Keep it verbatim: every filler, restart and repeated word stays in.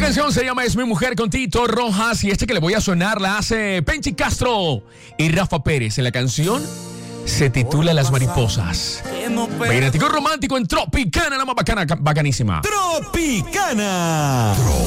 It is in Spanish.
canción se llama Es mi mujer con Tito Rojas y este que le voy a sonar la hace Penchi Castro y Rafa Pérez. En la canción se titula Las Mariposas. Magnético romántico en Tropicana, la más bacana, bacanísima. Tropicana.